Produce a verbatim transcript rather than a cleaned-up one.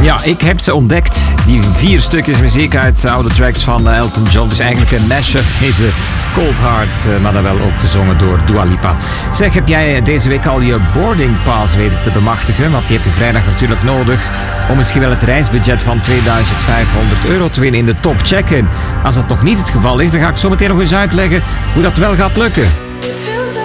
Ja, ik heb ze ontdekt. Die vier stukjes muziek uit de oude tracks van Elton John. Het is eigenlijk een mashup. Deze Cold Heart, maar dan wel ook gezongen door Dua Lipa. Zeg, heb jij deze week al je boarding pass weten te bemachtigen? Want die heb je vrijdag natuurlijk nodig om misschien wel het reisbudget van tweeduizend vijfhonderd euro te winnen in de top check-in. Als dat nog niet het geval is, dan ga ik zo meteen nog eens uitleggen hoe dat wel gaat lukken.